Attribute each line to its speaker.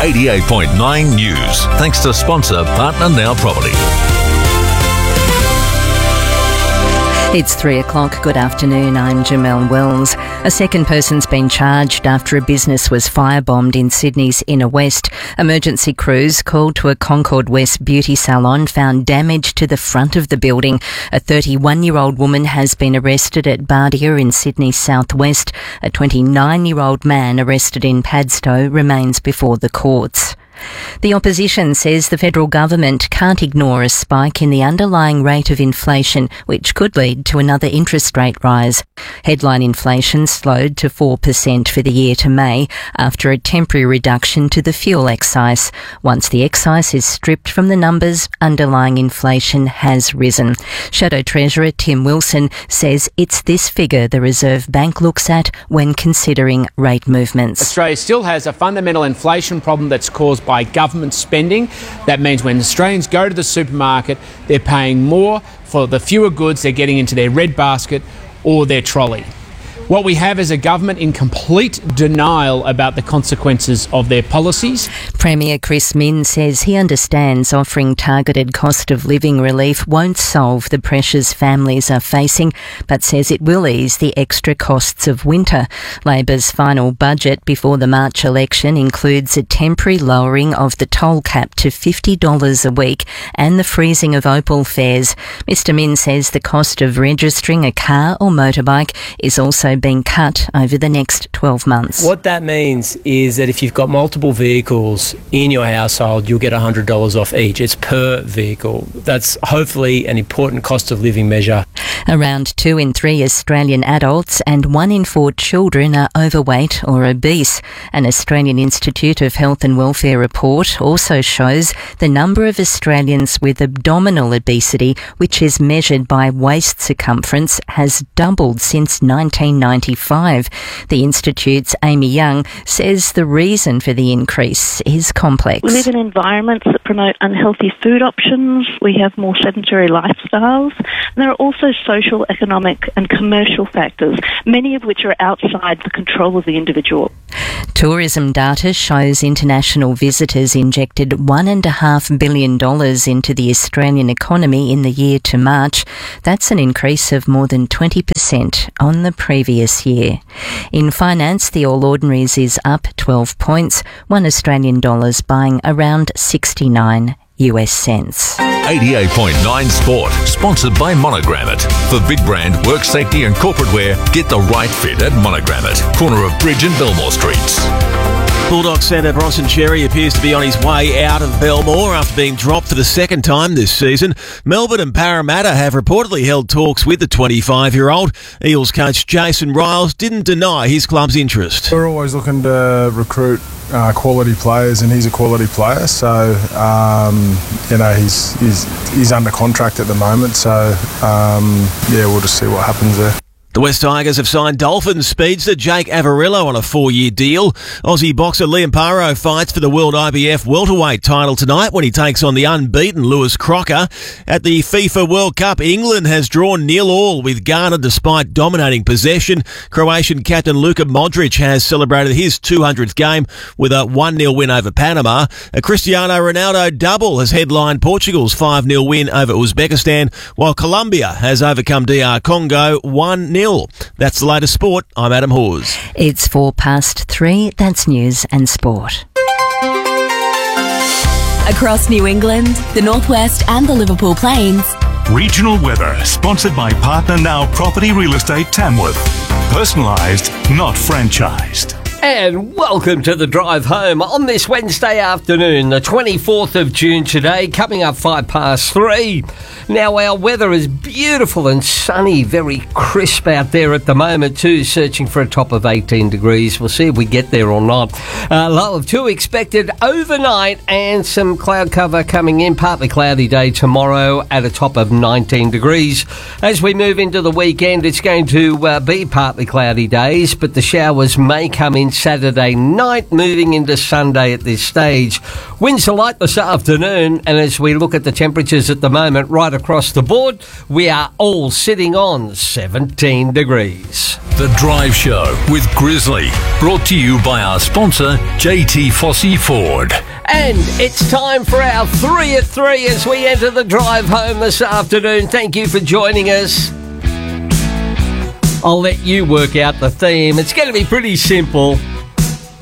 Speaker 1: 88.9 News. Thanks to sponsor Partner Now Property.
Speaker 2: It's 3 o'clock. Good afternoon. I'm Jamelle Wells. A second person's been charged after a business was firebombed in Sydney's Inner West. Emergency crews called to a Concord West beauty salon found damage to the front of the building. A 31-year-old woman has been arrested at Bardia in Sydney's southwest. A 29-year-old man arrested in Padstow remains before the courts. The opposition says the federal government can't ignore a spike in the underlying rate of inflation, which could lead to another interest rate rise. Headline inflation slowed to 4% for the year to May after a temporary reduction to the fuel excise. Once the excise is stripped from the numbers, underlying inflation has risen. Shadow Treasurer Tim Wilson says it's this figure the Reserve Bank looks at when considering rate movements.
Speaker 3: Australia still has a fundamental inflation problem that's caused by government spending. That means when Australians go to the supermarket, they're paying more for the fewer goods they're getting into their red basket or their trolley. What we have is a government in complete denial about the consequences of their policies.
Speaker 2: Premier Chris Minns says he understands offering targeted cost of living relief won't solve the pressures families are facing, but says it will ease the extra costs of winter. Labor's final budget before the March election includes a temporary lowering of the toll cap to $50 a week and the freezing of Opal fares. Mr Minns says the cost of registering a car or motorbike is also being cut over the next 12 months.
Speaker 4: What that means is that if you've got multiple vehicles in your household, you'll get $100 off each. It's per vehicle. That's hopefully an important cost of living measure.
Speaker 2: Around 2 in 3 Australian adults and 1 in 4 children are overweight or obese. An Australian Institute of Health and Welfare report also shows the number of Australians with abdominal obesity, which is measured by waist circumference, has doubled since 1995. The Institute's Amy Young says the reason for the increase is complex.
Speaker 5: We live in environments that promote unhealthy food options. We have more sedentary lifestyles. And there are also social, economic and commercial factors, many of which are outside the control of the individual.
Speaker 2: Tourism data shows international visitors injected $1.5 billion into the Australian economy in the year to March. That's an increase of more than 20% on the previous year. In finance, the All Ordinaries is up 12 points, $1 buying around 69 US cents.
Speaker 1: 88.9 Sport, sponsored by Monogrammet. For big brand, work safety and corporate wear, get the right fit at Monogrammet. Corner of Bridge and Belmore Streets.
Speaker 6: Bulldogs centre Bronson Xerri appears to be on his way out of Belmore after being dropped for the second time this season. Melbourne and Parramatta have reportedly held talks with the 25-year-old. Eels coach Jason Riles didn't deny his club's interest.
Speaker 7: We're always looking to recruit quality players, and he's a quality player. So, he's under contract at the moment. So, we'll just see what happens there.
Speaker 6: The West Tigers have signed Dolphins speedster Jake Avarillo on a 4-year deal. Aussie boxer Liam Paro fights for the World IBF welterweight title tonight when he takes on the unbeaten Lewis Crocker. At the FIFA World Cup, England has drawn 0-0 with Ghana despite dominating possession. Croatian captain Luka Modric has celebrated his 200th game with a 1-0 win over Panama. A Cristiano Ronaldo double has headlined Portugal's 5-0 win over Uzbekistan, while Colombia has overcome DR Congo 1-0. That's the latest sport. I'm Adam Hawes.
Speaker 2: It's 3:04. That's news and sport.
Speaker 8: Across New England, the Northwest and the Liverpool Plains.
Speaker 9: Regional weather, sponsored by Partner Now Property Real Estate Tamworth. Personalised, not franchised.
Speaker 10: And welcome to the drive home on this Wednesday afternoon, the 24th of June today, coming up 3:05. Now, our weather is beautiful and sunny, very crisp out there at the moment too, searching for a top of 18 degrees. We'll see if we get there or not. Low of 2 expected overnight and some cloud cover coming in. Partly cloudy day tomorrow at a top of 19 degrees. As we move into the weekend, it's going to be partly cloudy days, but the showers may come in in Saturday night, moving into Sunday at this stage. Winds are light this afternoon, and as we look at the temperatures at the moment right across the board, we are all sitting on 17 degrees.
Speaker 1: The Drive Show with Grizzly, brought to you by our sponsor, JT Fossey Ford.
Speaker 10: And it's time for our 3 at 3 as we enter the drive home this afternoon. Thank you for joining us. I'll let you work out the theme. It's going to be pretty simple.